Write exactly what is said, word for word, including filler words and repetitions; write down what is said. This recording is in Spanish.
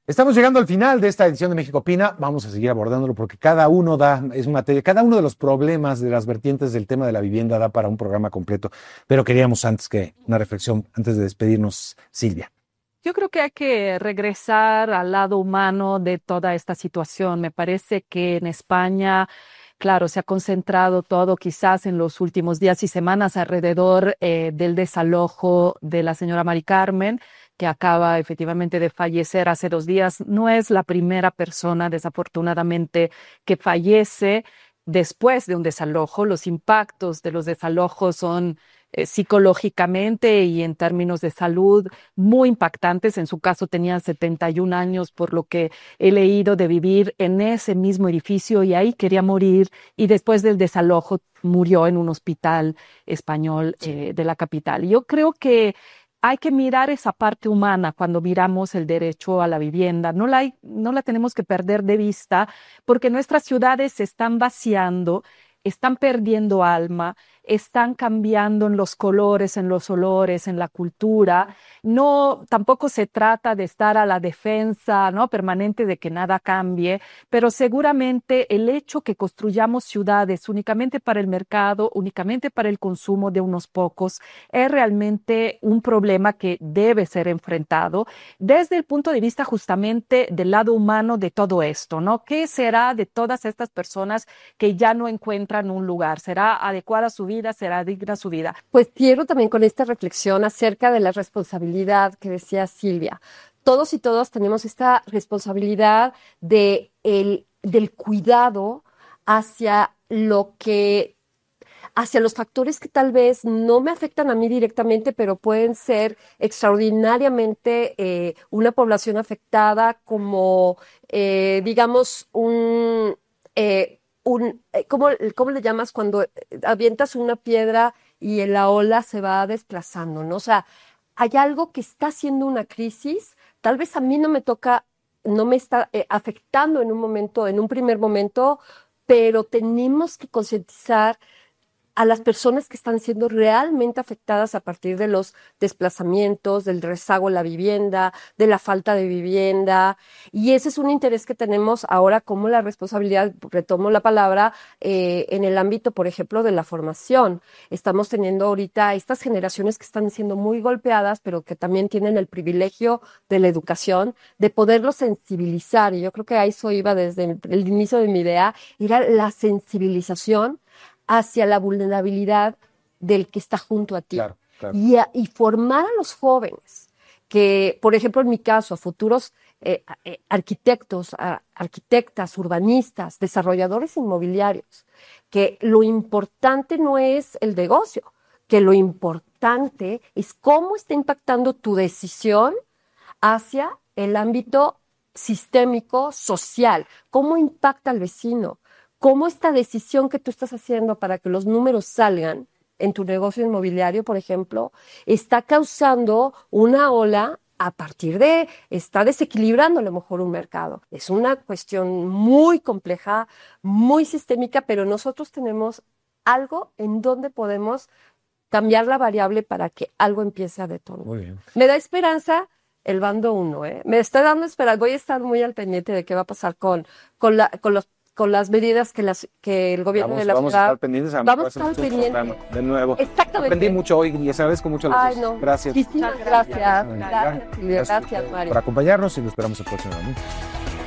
Estamos llegando al final de esta edición de México Opina. Vamos a seguir abordándolo porque cada uno da, es materia, cada uno de los problemas de las vertientes del tema de la vivienda da para un programa completo. Pero queríamos antes que una reflexión, antes de despedirnos, Silvia. Yo creo que hay que regresar al lado humano de toda esta situación. Me parece que en España, claro, se ha concentrado todo quizás en los últimos días y semanas alrededor eh, del desalojo de la señora Mari Carmen, que acaba efectivamente de fallecer hace dos días. No es la primera persona, desafortunadamente, que fallece después de un desalojo. Los impactos de los desalojos son eh, psicológicamente y en términos de salud muy impactantes. En su caso tenía setenta y un años, por lo que he leído, de vivir en ese mismo edificio y ahí quería morir, y después del desalojo murió en un hospital español eh, de la capital. Yo creo que hay que mirar esa parte humana cuando miramos el derecho a la vivienda. No la, hay, no la tenemos que perder de vista, porque nuestras ciudades se están vaciando, están perdiendo alma, están cambiando en los colores, en los olores, en la cultura. No, tampoco se trata de estar a la defensa, ¿no?, permanente de que nada cambie, pero seguramente el hecho que construyamos ciudades únicamente para el mercado, únicamente para el consumo de unos pocos, es realmente un problema que debe ser enfrentado desde el punto de vista justamente del lado humano de todo esto, ¿no? ¿Qué será de todas estas personas que ya no encuentran un lugar? ¿Será adecuada su vida? ¿Será digna su vida? Pues quiero también con esta reflexión acerca de la responsabilidad que decía Silvia. Todos y todas tenemos esta responsabilidad de el, del cuidado hacia lo que, hacia los factores que tal vez no me afectan a mí directamente, pero pueden ser extraordinariamente eh, una población afectada, como eh, digamos un... Eh, Un, ¿cómo, ¿Cómo le llamas cuando avientas una piedra y la ola se va desplazando, ¿no? O sea, hay algo que está haciendo una crisis, tal vez a mí no me toca, no me está eh, afectando en un momento, en un primer momento, pero tenemos que concientizar a las personas que están siendo realmente afectadas a partir de los desplazamientos, del rezago en la vivienda, de la falta de vivienda. Y ese es un interés que tenemos ahora como la responsabilidad, retomo la palabra, eh, en el ámbito, por ejemplo, de la formación. Estamos teniendo ahorita estas generaciones que están siendo muy golpeadas, pero que también tienen el privilegio de la educación, de poderlos sensibilizar. Y yo creo que a eso iba desde el, el inicio de mi idea, era la sensibilización hacia la vulnerabilidad del que está junto a ti. Claro, claro. Y, a, y formar a los jóvenes, que, por ejemplo, en mi caso, futuros eh, eh, arquitectos, a, arquitectas, urbanistas, desarrolladores inmobiliarios, que lo importante no es el negocio, que lo importante es cómo está impactando tu decisión hacia el ámbito sistémico, social, cómo impacta al vecino, cómo esta decisión que tú estás haciendo para que los números salgan en tu negocio inmobiliario, por ejemplo, está causando una ola a partir de, está desequilibrando a lo mejor un mercado. Es una cuestión muy compleja, muy sistémica, pero nosotros tenemos algo en donde podemos cambiar la variable para que algo empiece a detonar. Muy bien. Me da esperanza el bando uno, ¿eh? Me está dando esperanza. Voy a estar muy al pendiente de qué va a pasar con, con, la, con los con las medidas que, las, que el gobierno vamos, de la vamos ciudad... a estar pendientes. A vamos a estar pendientes. De nuevo. Exactamente. Aprendí mucho hoy y les agradezco mucho a los Ay, dos. no. Gracias. Muchísimas gracias. Gracias, Gracias, Silvia. Gracias, Mario. por acompañarnos y nos esperamos el próximo domingo.